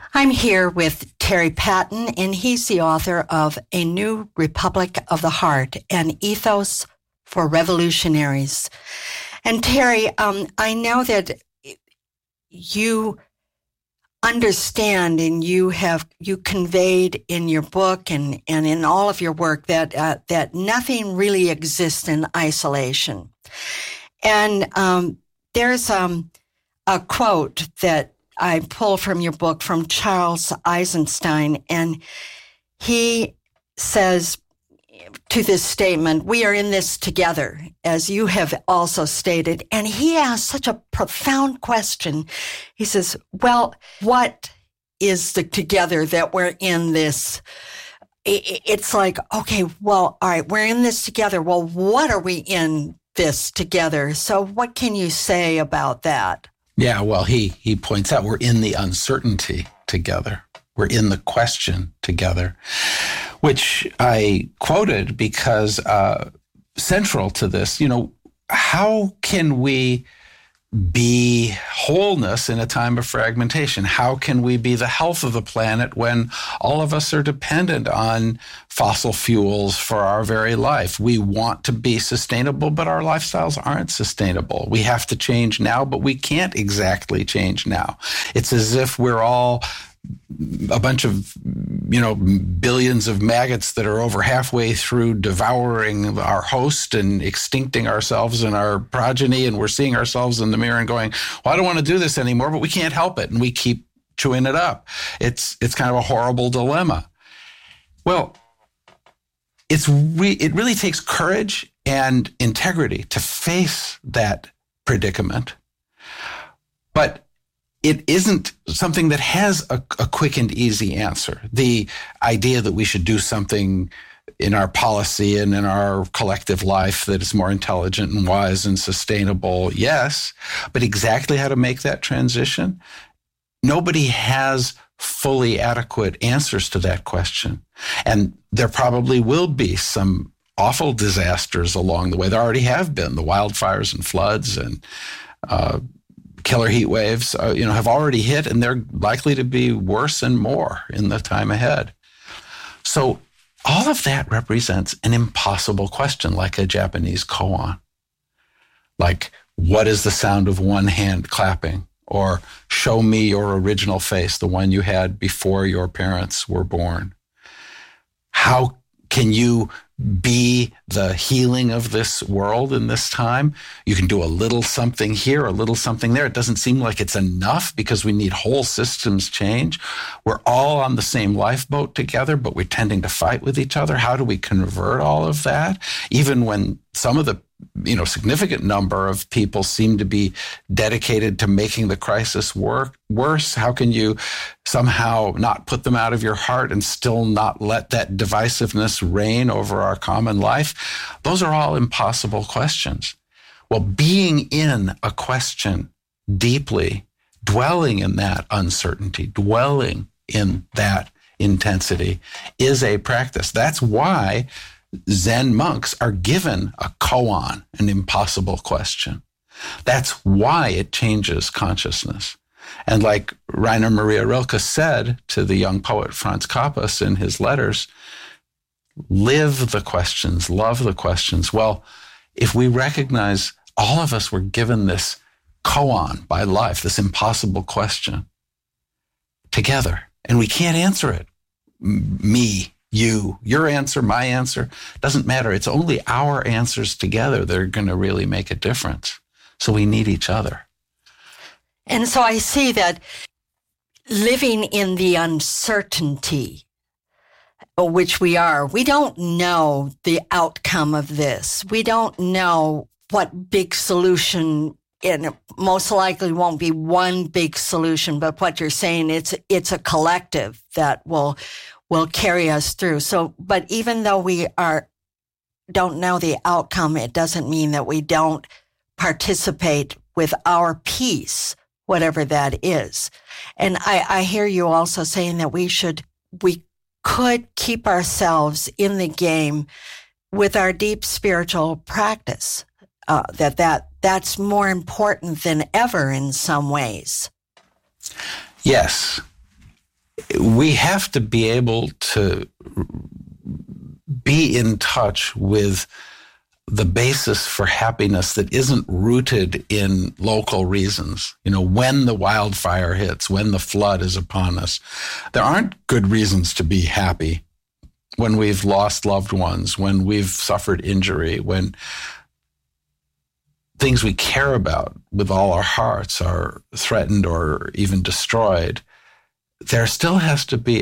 I'm here with Terry Patton, and he's the author of A New Republic of the Heart, an ethos for revolutionaries. And Terry, I know that you understand and you conveyed in your book and in all of your work that nothing really exists in isolation. And there's a quote that I pull from your book from Charles Eisenstein, and he says to this statement, "We are in this together," as you have also stated. And he asks such a profound question. He says, well, what is the together that we're in this? It's like, okay, well, all right, we're in this together. Well, what are we in this together? So what can you say about that? Yeah, well, he points out we're in the uncertainty together. We're in the question together, which I quoted because central to this, how can we be wholeness in a time of fragmentation? How can we be the health of the planet when all of us are dependent on fossil fuels for our very life? We want to be sustainable, but our lifestyles aren't sustainable. We have to change now, but we can't exactly change now. It's as if we're all a bunch of, billions of maggots that are over halfway through devouring our host and extincting ourselves and our progeny. And we're seeing ourselves in the mirror and going, well, I don't want to do this anymore, but we can't help it. And we keep chewing it up. It's kind of a horrible dilemma. Well, it really takes courage and integrity to face that predicament. But it isn't something that has a quick and easy answer. The idea that we should do something in our policy and in our collective life that is more intelligent and wise and sustainable, yes, but exactly how to make that transition, nobody has fully adequate answers to that question. And there probably will be some awful disasters along the way. There already have been. The wildfires and floods and killer heat waves, have already hit, and they're likely to be worse and more in the time ahead. So all of that represents an impossible question, like a Japanese koan. Like, what is the sound of one hand clapping? Or show me your original face, the one you had before your parents were born. How can you be the healing of this world in this time? You can do a little something here, a little something there. It doesn't seem like it's enough because we need whole systems change. We're all on the same lifeboat together, but we're tending to fight with each other. How do we convert all of that? Even when some of the significant number of people seem to be dedicated to making the crisis worse. How can you somehow not put them out of your heart and still not let that divisiveness reign over our common life? Those are all impossible questions. Well, being in a question deeply, dwelling in that uncertainty, dwelling in that intensity is a practice. That's why Zen monks are given a koan, an impossible question. That's why it changes consciousness. And like Rainer Maria Rilke said to the young poet Franz Kappas in his letters, live the questions, love the questions. Well, if we recognize all of us were given this koan by life, this impossible question together, and we can't answer it, me, you, your answer, my answer, doesn't matter. It's only our answers together that are going to really make a difference. So we need each other. And so I see that living in the uncertainty, which we are, we don't know the outcome of this. We don't know what big solution, and it most likely won't be one big solution, but what you're saying, it's a collective that will carry us through. So, but even though we don't know the outcome, it doesn't mean that we don't participate with our piece, whatever that is. And I hear you also saying that we could keep ourselves in the game with our deep spiritual practice, that's more important than ever in some ways. Yes. we have to be able to be in touch with the basis for happiness that isn't rooted in local reasons. When the wildfire hits, when the flood is upon us, there aren't good reasons to be happy. When we've lost loved ones, when we've suffered injury, when things we care about with all our hearts are threatened or even destroyed, there still has to be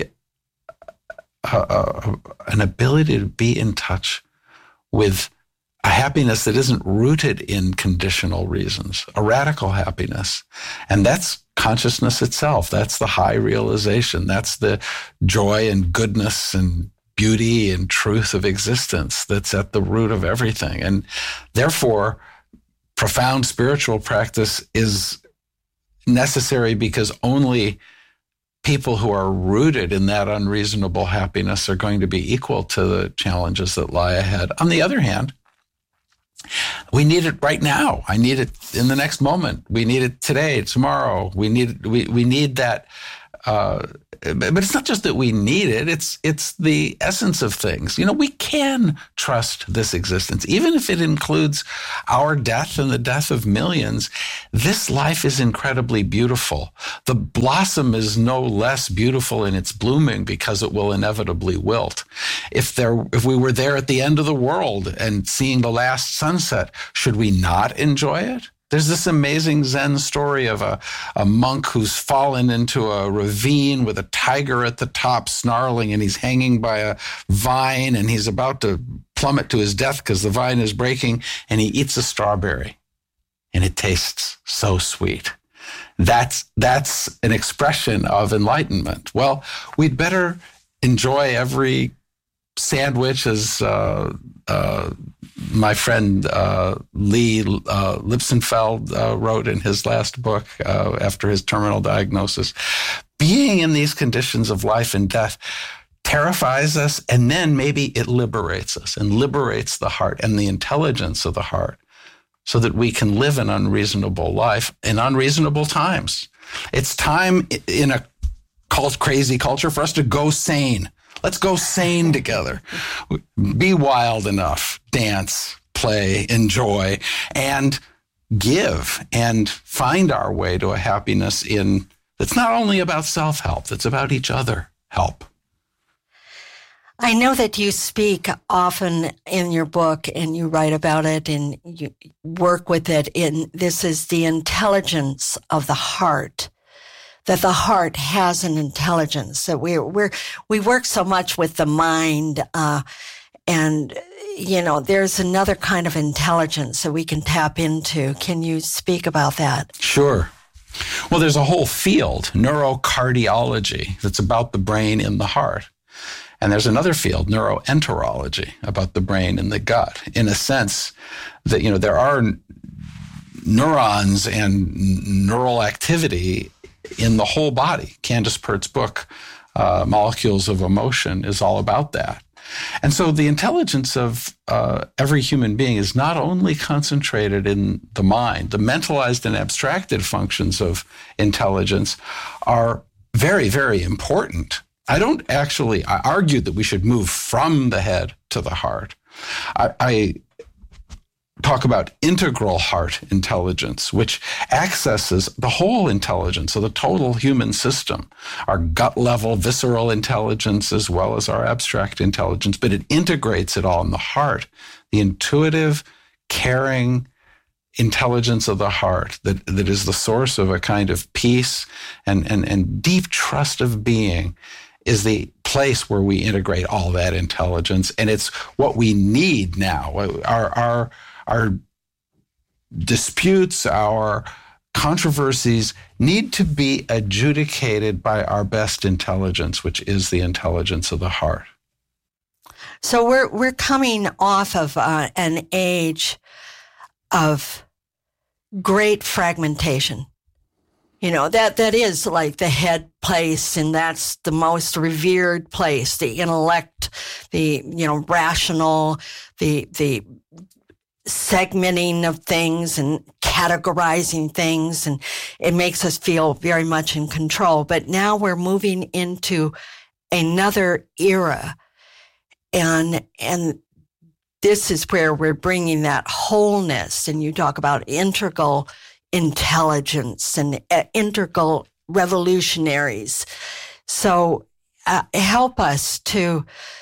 an ability to be in touch with a happiness that isn't rooted in conditional reasons, a radical happiness. And that's consciousness itself. That's the high realization. That's the joy and goodness and beauty and truth of existence that's at the root of everything. And therefore, profound spiritual practice is necessary because only people who are rooted in that unreasonable happiness are going to be equal to the challenges that lie ahead. On the other hand, we need it right now. I need it in the next moment. We need it today, tomorrow. We need that. But it's not just that we need it. It's the essence of things. We can trust this existence, even if it includes our death and the death of millions. This life is incredibly beautiful. The blossom is no less beautiful in its blooming because it will inevitably wilt. If we were there at the end of the world and seeing the last sunset, should we not enjoy it? There's this amazing Zen story of a monk who's fallen into a ravine with a tiger at the top snarling, and he's hanging by a vine, and he's about to plummet to his death because the vine is breaking, and he eats a strawberry, and it tastes so sweet. That's an expression of enlightenment. Well, we'd better enjoy every sandwich, as my friend Lee Lipsenfeld wrote in his last book after his terminal diagnosis. Being in these conditions of life and death terrifies us, and then maybe it liberates us and liberates the heart and the intelligence of the heart so that we can live an unreasonable life in unreasonable times. It's time in a crazy culture for us to go sane. Let's go sane together. Be wild enough, dance, play, enjoy, and give, and find our way to a happiness that's not only about self-help, that's about each other help. I know that you speak often in your book, and you write about it and you work with it. This is the intelligence of the heart. That the heart has an intelligence, that we work so much with the mind, and there's another kind of intelligence that we can tap into. Can you speak about that? Sure. Well, there's a whole field, neurocardiology, that's about the brain in the heart. And there's another field, neuroenterology, about the brain in the gut. In a sense that, there are neurons and neural activity in the whole body. Candace Pert's book, Molecules of Emotion, is all about that. And so the intelligence of every human being is not only concentrated in the mind. The mentalized and abstracted functions of intelligence are very, very important. I argue that we should move from the head to the heart. I talk about integral heart intelligence, which accesses the whole intelligence of the total human system, our gut level, visceral intelligence, as well as our abstract intelligence, but it integrates it all in the heart, the intuitive, caring intelligence of the heart that is the source of a kind of peace and deep trust of being is the place where we integrate all that intelligence. And it's what we need now. Our disputes, our controversies need to be adjudicated by our best intelligence, which is the intelligence of the heart. So we're coming off of an age of great fragmentation. That is like the head place, and that's the most revered place, the intellect, the rational, the segmenting of things and categorizing things, and it makes us feel very much in control. But now we're moving into another era, and this is where we're bringing that wholeness. And you talk about integral intelligence and integral revolutionaries. So help us to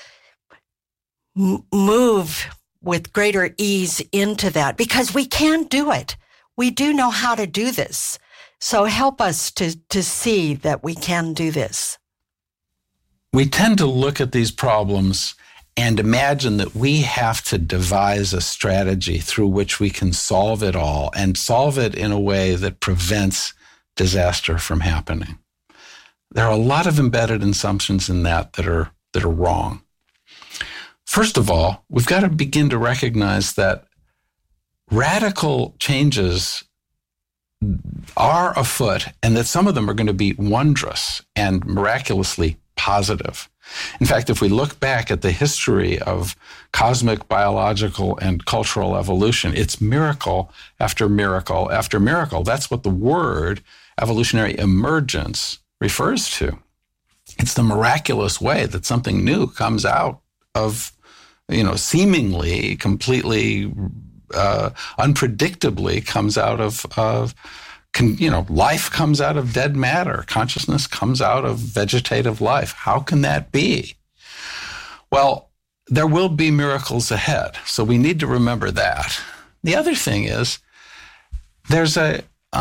move with greater ease into that, because we can do it. We do know how to do this. So help us to see that we can do this. We tend to look at these problems and imagine that we have to devise a strategy through which we can solve it all, and solve it in a way that prevents disaster from happening. There are a lot of embedded assumptions in that are wrong. First of all, we've got to begin to recognize that radical changes are afoot, and that some of them are going to be wondrous and miraculously positive. In fact, if we look back at the history of cosmic, biological, and cultural evolution, it's miracle after miracle after miracle. That's what the word evolutionary emergence refers to. It's the miraculous way that something new comes out of, seemingly completely unpredictably comes out of life comes out of dead matter. Consciousness comes out of vegetative life. How can that be? Well, there will be miracles ahead, so we need to remember that. The other thing is, there's a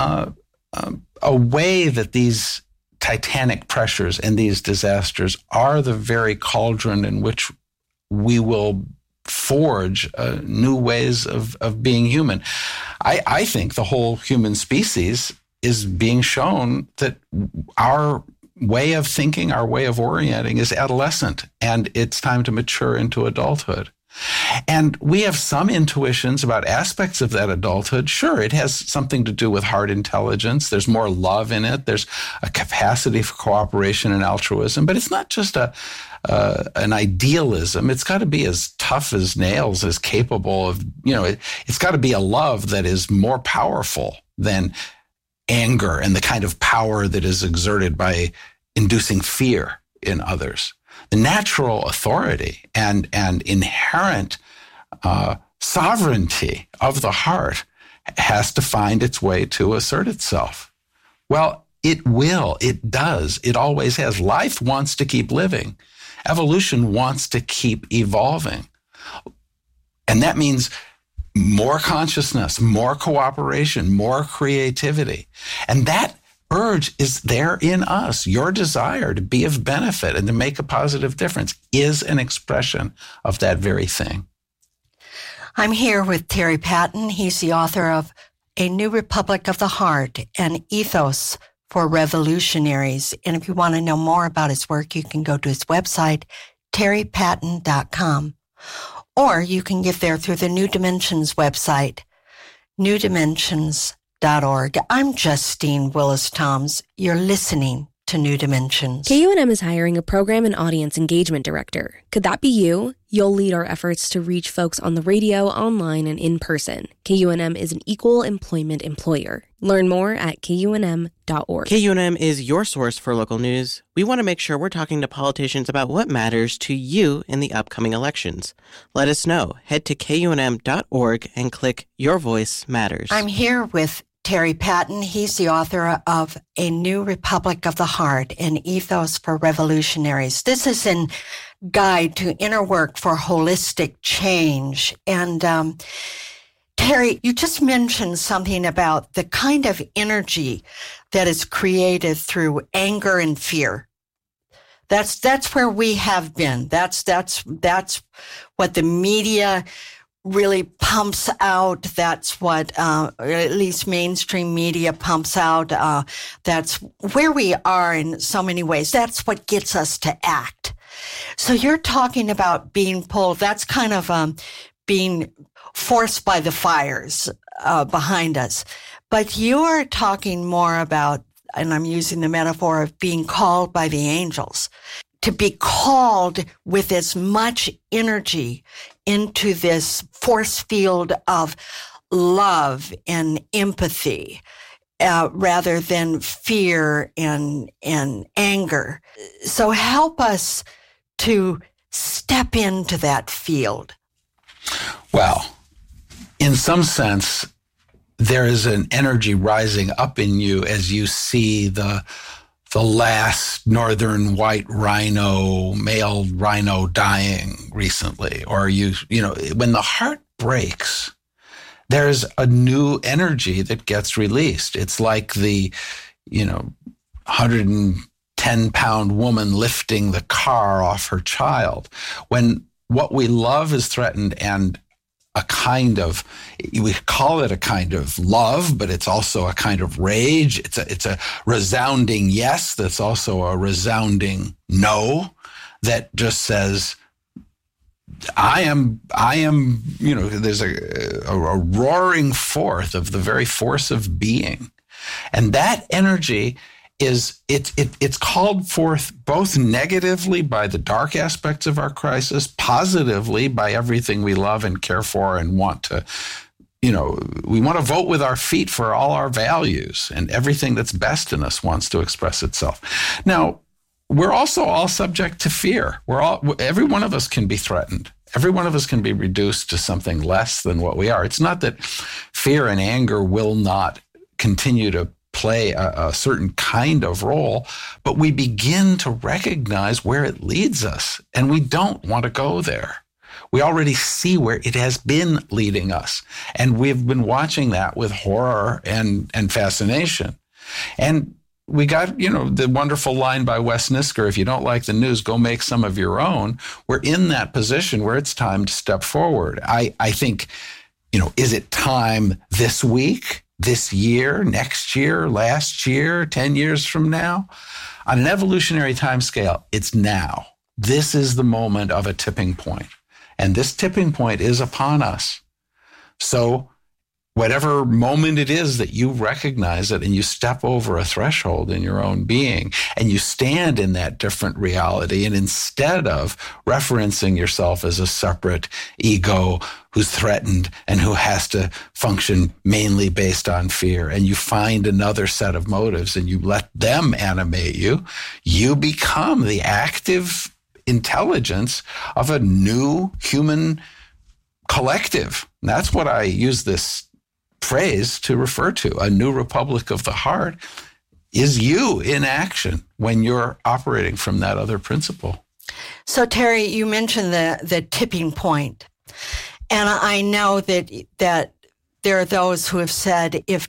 way that these titanic pressures and these disasters are the very cauldron in which we will forge new ways of being human. I think the whole human species is being shown that our way of thinking, our way of orienting is adolescent, and it's time to mature into adulthood. And we have some intuitions about aspects of that adulthood. Sure, it has something to do with heart intelligence. There's more love in it. There's a capacity for cooperation and altruism, but it's not just an idealism. It's got to be as tough as nails, as capable of, it's got to be a love that is more powerful than anger and the kind of power that is exerted by inducing fear in others. The natural authority and inherent sovereignty of the heart has to find its way to assert itself. Well, it will, it does, it always has. Life wants to keep living. Evolution wants to keep evolving. And that means more consciousness, more cooperation, more creativity. And that urge is there in us. Your desire to be of benefit and to make a positive difference is an expression of that very thing. I'm here with Terry Patten. He's the author of A New Republic of the Heart, an Ethos for Revolutionaries. And if you want to know more about his work, you can go to his website, terrypatten.com. Or you can get there through the New Dimensions website, newdimensions.org. I'm Justine Willis-Toms. You're listening to New Dimensions. KUNM is hiring a program and audience engagement director. Could that be you? You'll lead our efforts to reach folks on the radio, online, and in person. KUNM is an equal employment employer. Learn more at KUNM.org. KUNM is your source for local news. We want to make sure we're talking to politicians about what matters to you in the upcoming elections. Let us know. Head to KUNM.org and click Your Voice Matters. I'm here with Terry Patten. He's the author of A New Republic of the Heart, an Ethos for Revolutionaries. This is a guide to inner work for holistic change. And Terry, you just mentioned something about the kind of energy that is created through anger and fear. That's where we have been. That's what the media really pumps out. That's what, at least mainstream media pumps out. That's where we are in so many ways. That's what gets us to act. So you're talking about being pulled. That's kind of being forced by the fires behind us. But you're talking more about, and I'm using the metaphor of being called by the angels. to be called with as much energy into this force field of love and empathy, rather than fear and anger. So help us to step into that field. Well, in some sense, there is an energy rising up in you as you see the last northern white rhino, male rhino dying recently, or when the heart breaks, there's a new energy that gets released. It's like the, 110-pound woman lifting the car off her child. When what we love is threatened, and we call it a kind of love, but it's also a kind of rage. It's a resounding yes that's also a resounding no that just says, I am, there's a roaring forth of the very force of being. And that energy it's called forth both negatively by the dark aspects of our crisis, positively by everything we love and care for and want to, we want to vote with our feet for all our values, and everything that's best in us wants to express itself. Now, we're also all subject to fear. Every one of us can be threatened. Every one of us can be reduced to something less than what we are. It's not that fear and anger will not continue to play a certain kind of role, but we begin to recognize where it leads us, and we don't want to go there. We already see where it has been leading us, and we've been watching that with horror and fascination. And we got, the wonderful line by Wes Nisker, if you don't like the news, go make some of your own. We're in that position where it's time to step forward. I think, is it time this week, this year, next year, last year, 10 years from now? On an evolutionary timescale, it's now. This is the moment of a tipping point. And this tipping point is upon us. So whatever moment it is that you recognize it and you step over a threshold in your own being and you stand in that different reality, and instead of referencing yourself as a separate ego who's threatened and who has to function mainly based on fear, and you find another set of motives and you let them animate you, you become the active intelligence of a new human collective. And that's what I use this phrase to refer to. A new republic of the heart is you in action when you're operating from that other principle. So, Terry, you mentioned the tipping point. And I know that there are those who have said if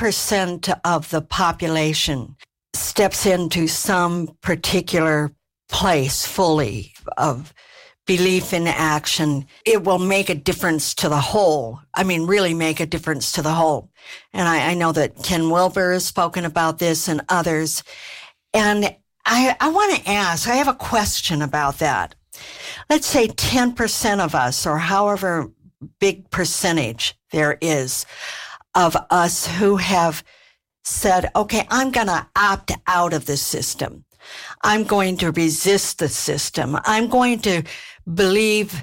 10% of the population steps into some particular place fully of belief in action, it will make a difference to the whole. I mean, really make a difference to the whole. And I know that Ken Wilber has spoken about this and others. And I want to ask, I have a question about that. Let's say 10% of us, or however big percentage there is of us who have said, okay, I'm going to opt out of the system. I'm going to resist the system. I'm going to believe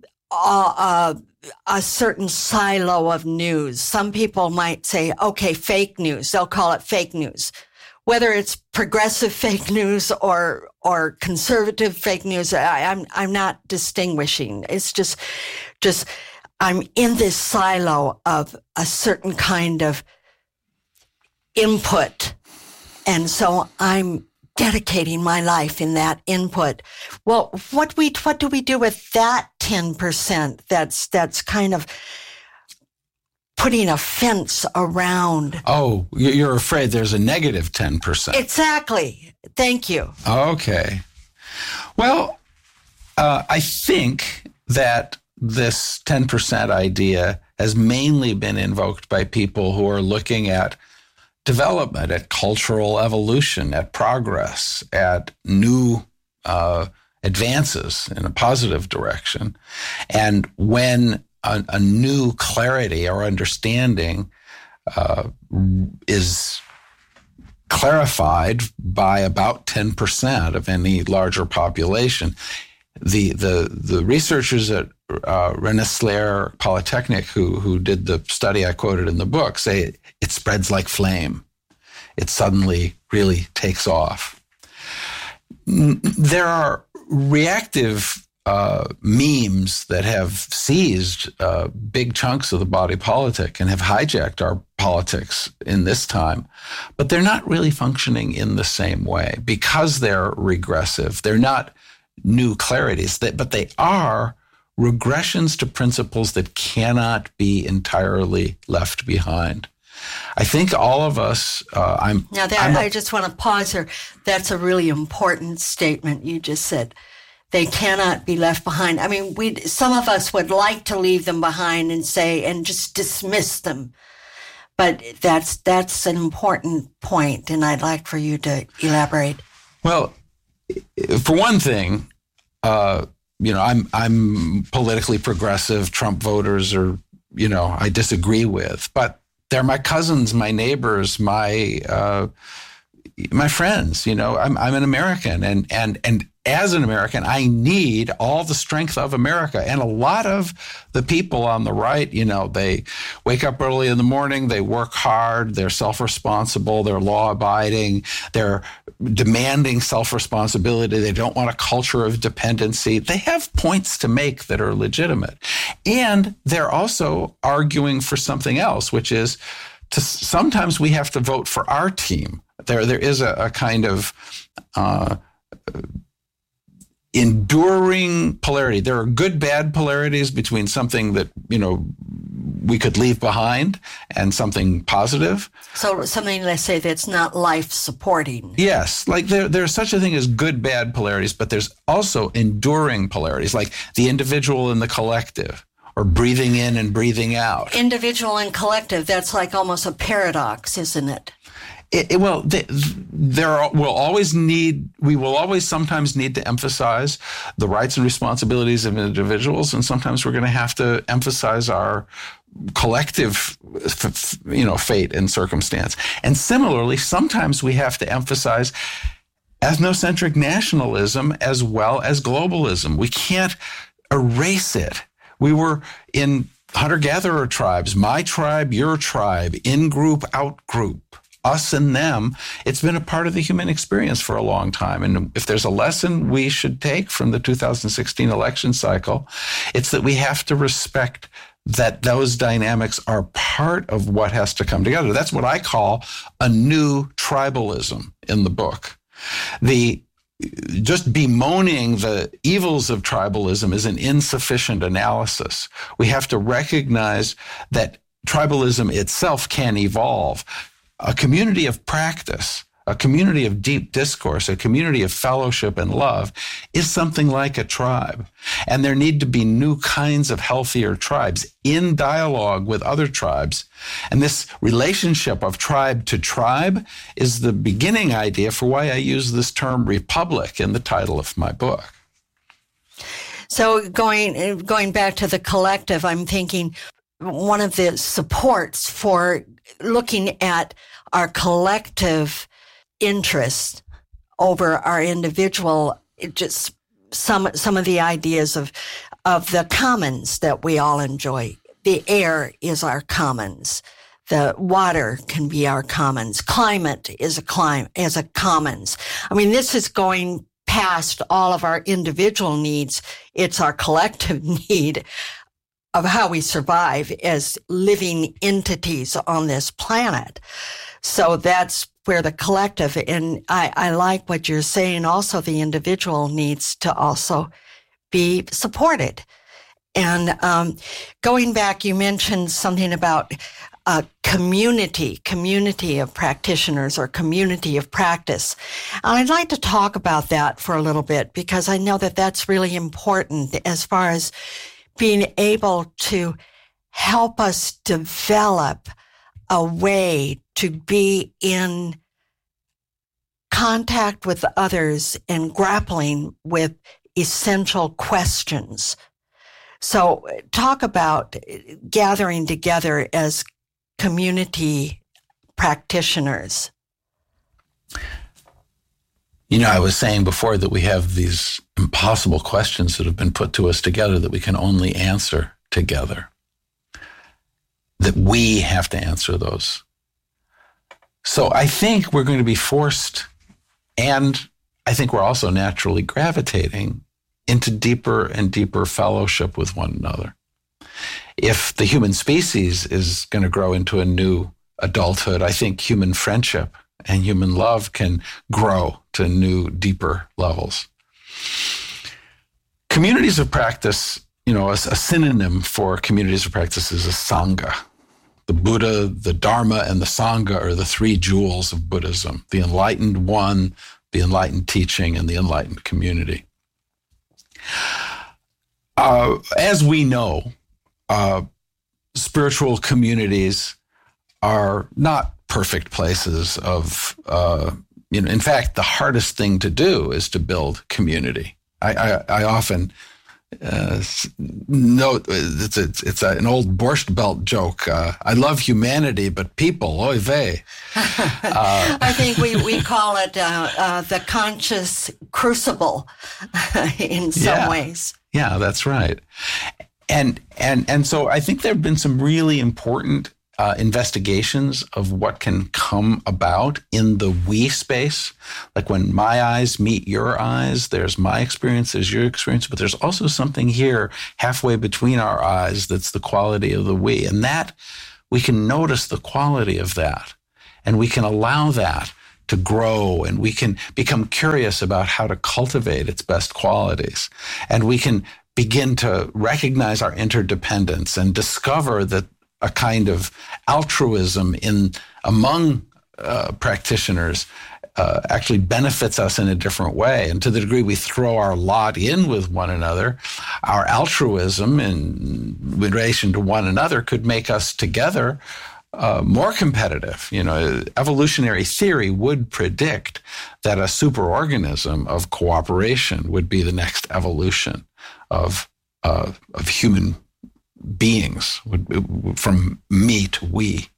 a certain silo of news. Some people might say, okay, fake news. They'll call it fake news. Whether it's progressive fake news or conservative fake news, I'm not distinguishing. It's just I'm in this silo of a certain kind of input. And so I'm dedicating my life in that input. Well, what do we do with that 10% that's kind of putting a fence around? Oh, you're afraid there's a negative 10%. Exactly. Thank you. Okay. Well, I think that this 10% idea has mainly been invoked by people who are looking at development, at cultural evolution, at progress, at new advances in a positive direction. And when a new clarity or understanding is clarified by about 10% of any larger population. The researchers at Rensselaer Polytechnic who did the study I quoted in the book say it spreads like flame. It suddenly really takes off. There are reactive memes that have seized big chunks of the body politic and have hijacked our politics in this time, but they're not really functioning in the same way because they're regressive. They're not new clarities, but they are regressions to principles that cannot be entirely left behind. I think all of us. I just want to pause here. That's a really important statement you just said. They cannot be left behind. I mean, some of us would like to leave them behind and just dismiss them. But that's an important point, and I'd like for you to elaborate. Well, for one thing, I'm politically progressive. Trump voters are, I disagree with, but they're my cousins, my neighbors, my friends. I'm an American, and as an American, I need all the strength of America. And a lot of the people on the right, they wake up early in the morning, they work hard, they're self-responsible, they're law-abiding, they're demanding self-responsibility, they don't want a culture of dependency. They have points to make that are legitimate. And they're also arguing for something else, which is sometimes we have to vote for our team. There is a kind of enduring polarity. There are good, bad polarities between something that, we could leave behind and something positive. So something, let's say, that's not life-supporting. Yes. Like there's such a thing as good, bad polarities, but there's also enduring polarities, like the individual and the collective, or breathing in and breathing out. Individual and collective, that's like almost a paradox, isn't it? We will always sometimes need to emphasize the rights and responsibilities of individuals, and sometimes we're going to have to emphasize our collective, fate and circumstance. And similarly, sometimes we have to emphasize ethnocentric nationalism as well as globalism. We can't erase it. We were in hunter-gatherer tribes, my tribe, your tribe, in-group, out-group. Us and them. It's been a part of the human experience for a long time. And if there's a lesson we should take from the 2016 election cycle, it's that we have to respect that those dynamics are part of what has to come together. That's what I call a new tribalism in the book. Just bemoaning the evils of tribalism is an insufficient analysis. We have to recognize that tribalism itself can evolve. A community of practice, a community of deep discourse, a community of fellowship and love is something like a tribe. And there need to be new kinds of healthier tribes in dialogue with other tribes. And this relationship of tribe to tribe is the beginning idea for why I use this term republic in the title of my book. So going back to the collective, I'm thinking one of the supports for looking at our collective interests over our individual, just some of the ideas of the commons that we all enjoy. The air is our commons. The water can be our commons. Climate is a commons. I mean, this is going past all of our individual needs. It's our collective need of how we survive as living entities on this planet. So that's where the collective, and I like what you're saying, also the individual needs to also be supported. And going back, you mentioned something about community of practitioners or community of practice. And I'd like to talk about that for a little bit, because I know that that's really important as far as being able to help us develop a way to be in contact with others and grappling with essential questions. So talk about gathering together as community practitioners. I was saying before that we have these impossible questions that have been put to us together that we can only answer together, that we have to answer those. So I think we're going to be forced, and I think we're also naturally gravitating into deeper and deeper fellowship with one another. If the human species is going to grow into a new adulthood, I think human friendship and human love can grow to new, deeper levels. Communities of practice, a synonym for communities of practice is a Sangha. The Buddha, the Dharma, and the Sangha are the three jewels of Buddhism: the enlightened one, the enlightened teaching, and the enlightened community. As we know, spiritual communities are not perfect places of, in fact, the hardest thing to do is to build community. I often note it's an old Borscht Belt joke. I love humanity, but people, oy vey. I think we call it the conscious crucible in some ways. Yeah, that's right. And so I think there have been some really important investigations of what can come about in the we space. Like when my eyes meet your eyes, there's my experience, there's your experience, but there's also something here halfway between our eyes that's the quality of the we. And that, we can notice the quality of that, and we can allow that to grow, and we can become curious about how to cultivate its best qualities. And we can begin to recognize our interdependence and discover that a kind of altruism among practitioners actually benefits us in a different way. And to the degree we throw our lot in with one another, our altruism in relation to one another could make us together more competitive. Evolutionary theory would predict that a superorganism of cooperation would be the next evolution of human beings, from me to we.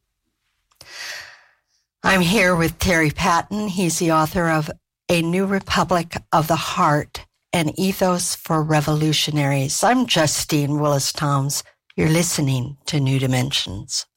I'm here with Terry Patton. He's the author of A New Republic of the Heart, an Ethos for Revolutionaries. I'm Justine Willis-Toms. You're listening to New Dimensions.